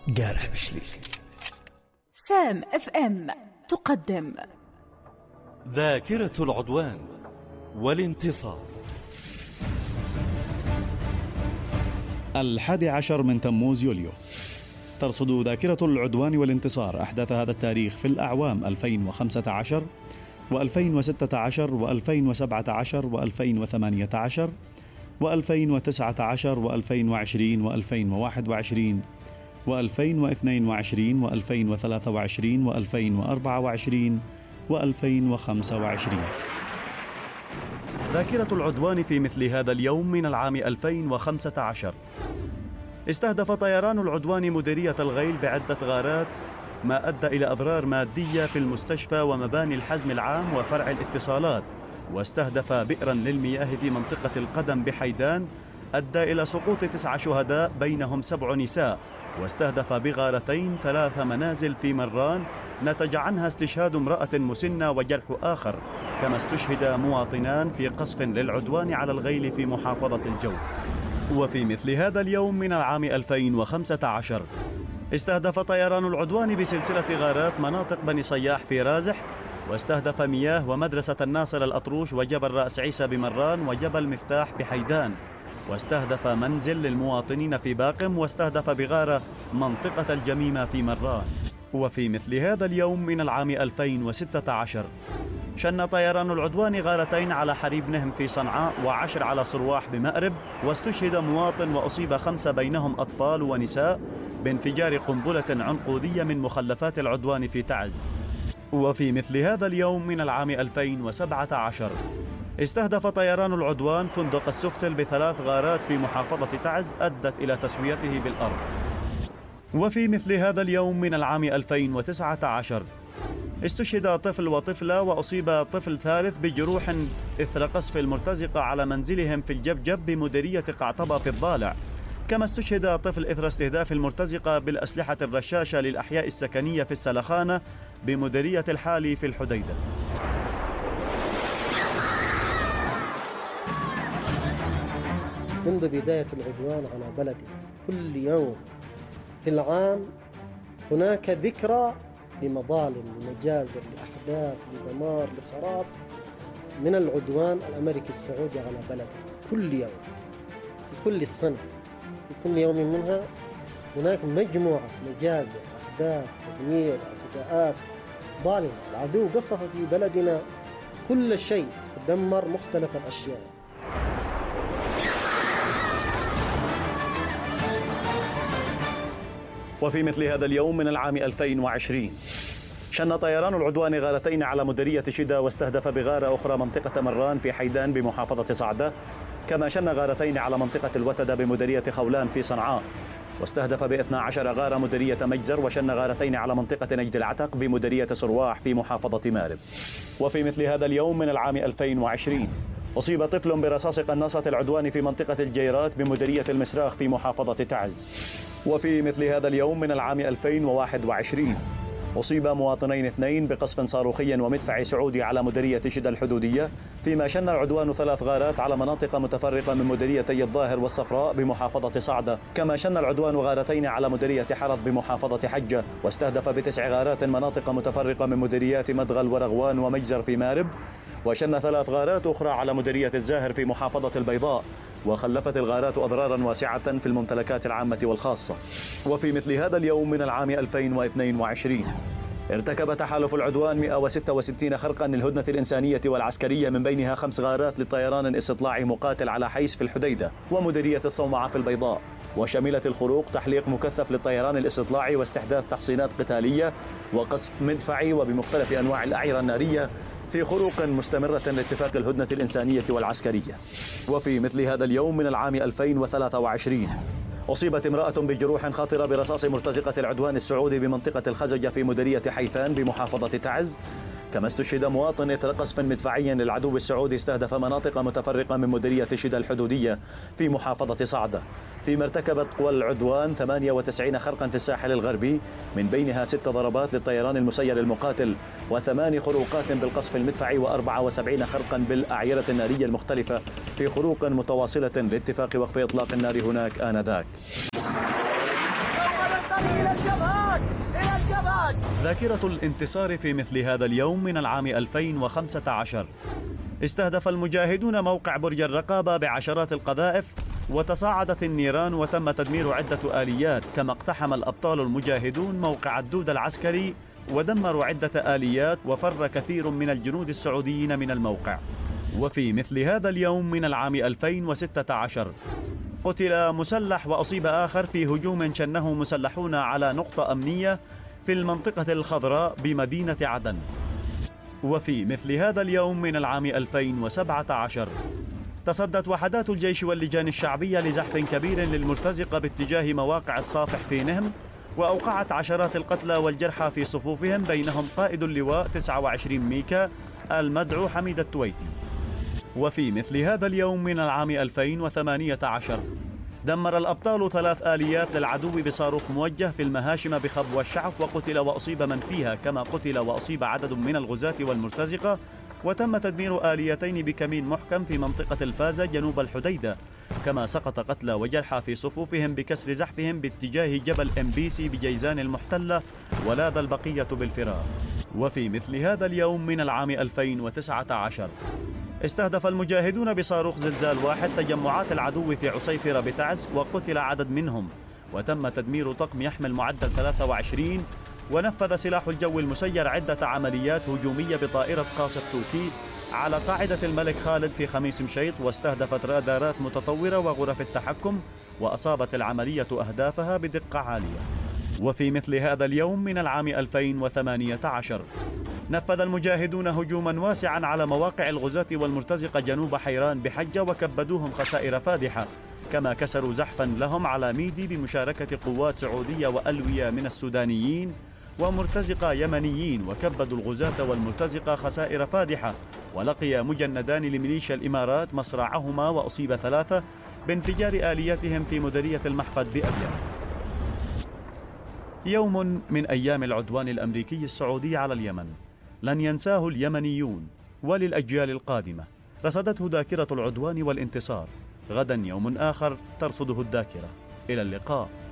قارح بشلي. سام اف ام تقدم ذاكرة العدوان والانتصار. 11 من تموز يوليو ترصد ذاكرة العدوان والانتصار أحداث هذا التاريخ في الأعوام 2015 و2016 و2017 و2018 و2019 و2020 و2021 و2022 و2023 و2024 و2025. ذاكرة العدوان في مثل هذا اليوم من العام 2015 استهدف طيران العدوان مديرية الغيل بعدة غارات، ما أدى إلى أضرار مادية في المستشفى ومباني الحزم العام وفرع الاتصالات، واستهدف بئرا للمياه في منطقة القدم بحيدان أدى إلى سقوط 9 شهداء بينهم 7 نساء، واستهدف بغارتين 3 منازل في مران نتج عنها استشهاد امرأة مسنة وجرح آخر، كما استشهد مواطنان في قصف للعدوان على الغيل في محافظة الجوف. وفي مثل هذا اليوم من العام 2015 استهدف طيران العدوان بسلسلة غارات مناطق بني صياح في رازح، واستهدف مياه ومدرسة الناصر الأطروش وجبل رأس عيسى بمران وجبل مفتاح بحيدان، واستهدف منزل للمواطنين في باقم، واستهدف بغارة منطقة الجميمة في مران. وفي مثل هذا اليوم من العام 2016 شن طيران العدوان غارتين على حريب نهم في صنعاء و10 على صرواح بمأرب، واستشهد مواطن وأصيب 5 بينهم أطفال ونساء بانفجار قنبلة عنقودية من مخلفات العدوان في تعز. وفي مثل هذا اليوم من العام 2017 استهدف طيران العدوان فندق السفتل ب3 غارات في محافظة تعز أدت إلى تسويته بالأرض. وفي مثل هذا اليوم من العام 2019 استشهد طفل وطفلة وأصيب طفل ثالث بجروح إثر قصف المرتزقة على منزلهم في الجبجب بمديرية قعطبة في الضالع، كما استشهد طفل إثر استهداف المرتزقة بالأسلحة الرشاشة للأحياء السكنية في السلخانة بمديرية الحالي في الحديدة. منذ بداية العدوان على بلدنا كل يوم في العام هناك ذكرى لمظالم، لمجازر، لأحداث، لدمار، لخراب من العدوان الأمريكي السعودي على بلدنا كل يوم، في كل السنة، في كل يوم منها هناك مجموعة مجازر، أحداث، تدمير، اعتداءات ظالمة. العدو قصف في بلدنا كل شيء، دمر مختلف الأشياء. وفي مثل هذا اليوم من العام 2020 شن طيران العدوان غارتين على مديرية شدة، واستهدف بغارة أخرى منطقة مران في حيدان بمحافظة صعدة، كما شن غارتين على منطقة الوتدة بمديرية خولان في صنعاء، واستهدف ب12 غارة مديرية مجزر، وشن غارتين على منطقة نجد العتق بمديرية صرواح في محافظة مارب. وفي مثل هذا اليوم من العام 2020 أصيب طفل برصاص قناصة العدوان في منطقة الجيرات بمديرية المسراخ في محافظة تعز. وفي مثل هذا اليوم من العام 2021 أصيب مواطنين 2 بقصف صاروخي ومدفعي سعودي على مديرية شدة الحدودية، فيما شن العدوان 3 غارات على مناطق متفرقة من مديريتي الظاهر والصفراء بمحافظة صعدة، كما شن العدوان غارتين على مديرية حرض بمحافظة حجة، واستهدف ب9 غارات مناطق متفرقة من مديريات مدغل ورغوان ومجزر في مارب، وشن 3 غارات أخرى على مديرية الزاهر في محافظة البيضاء، وخلفت الغارات أضرارا واسعة في الممتلكات العامة والخاصة. وفي مثل هذا اليوم من العام 2022 ارتكب تحالف العدوان 166 خرقا للهدنة الإنسانية والعسكرية، من بينها 5 غارات للطيران الاستطلاعي مقاتل على حيس في الحديدة ومديرية الصومعة في البيضاء، وشملت الخروق تحليق مكثف للطيران الاستطلاعي واستحداث تحصينات قتالية وقصف مدفعي وبمختلف أنواع الأعيرة النارية في خروق مستمرة لاتفاق الهدنة الإنسانية والعسكرية. وفي مثل هذا اليوم من العام 2023 أصيبت امرأة بجروح خطرة برصاص مرتزقة العدوان السعودي بمنطقة الخزجة في مديرية حيفان بمحافظة تعز، كما استشهد مواطن إثر قصف مدفعي للعدو السعودي استهدف مناطق متفرقة من مديرية شدة الحدودية في محافظة صعدة، فيما ارتكبت قوى العدوان 98 خرقا في الساحل الغربي، من بينها 6 ضربات للطيران المسير المقاتل و8 خروقات بالقصف المدفعي و74 خرقا بالأعيرة النارية المختلفة في خروق متواصلة لاتفاق وقف إطلاق النار هناك آنذاك. ذاكرة الانتصار في مثل هذا اليوم من العام 2015. استهدف المجاهدون موقع برج الرقابة بعشرات القذائف، وتصاعدت النيران وتم تدمير عدة آليات، كما اقتحم الأبطال المجاهدون موقع الدود العسكري ودمروا عدة آليات، وفر كثير من الجنود السعوديين من الموقع. وفي مثل هذا اليوم من العام 2016 قتل مسلح وأصيب آخر في هجوم شنه مسلحون على نقطة أمنية في المنطقة الخضراء بمدينة عدن. وفي مثل هذا اليوم من العام 2017 تصدت وحدات الجيش واللجان الشعبية لزحف كبير للمرتزقة باتجاه مواقع الصافح في نهم، وأوقعت عشرات القتلى والجرحى في صفوفهم، بينهم قائد اللواء 29 ميكا المدعو حميد التويتي. وفي مثل هذا اليوم من العام 2018 دمر الأبطال 3 آليات للعدو بصاروخ موجه في المهاشم بخبوة الشعف، وقتل وأصيب من فيها، كما قتل وأصيب عدد من الغزاة والمرتزقة، وتم تدمير آليتين بكمين محكم في منطقة الفازة جنوب الحديدة، كما سقط قتلى وجرحى في صفوفهم بكسر زحفهم باتجاه جبل MBC بجيزان المحتلة، ولاذ البقية بالفرار. وفي مثل هذا اليوم من العام 2019 استهدف المجاهدون بصاروخ زلزال 1 تجمعات العدو في عصيفرة بتعز، وقتل عدد منهم، وتم تدمير طقم يحمل معدل 23، ونفذ سلاح الجو المسير عدة عمليات هجومية بطائرة قاصف توكي على قاعدة الملك خالد في خميس مشيط، واستهدفت رادارات متطورة وغرف التحكم، وأصابت العملية أهدافها بدقة عالية. وفي مثل هذا اليوم من العام 2018 نفذ المجاهدون هجوما واسعا على مواقع الغزاة والمرتزقة جنوب حيران بحجة، وكبدوهم خسائر فادحة، كما كسروا زحفا لهم على ميدي بمشاركة قوات سعودية وألوية من السودانيين ومرتزقة يمنيين، وكبدوا الغزاة والمرتزقة خسائر فادحة، ولقي مجندان لميليشيا الإمارات مصرعهما وأصيب 3 بانفجار آلياتهم في مديرية المحفد بأبيان. يوم من أيام العدوان الأمريكي السعودي على اليمن لن ينساه اليمنيون، وللأجيال القادمة رصدته ذاكرة العدوان والانتصار. غدا يوم آخر ترصده الذاكرة. إلى اللقاء.